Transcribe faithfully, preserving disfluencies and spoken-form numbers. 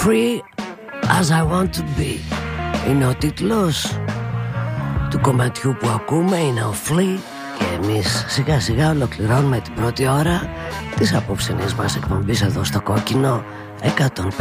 Free as I want to be είναι ο τίτλος του κομματιού που ακούμε. Είναι ο Flea και εμείς σιγά σιγά ολοκληρώνουμε την πρώτη ώρα της απόψινής μας εκπομπής εδώ στο Κόκκινο εκατόν πέντε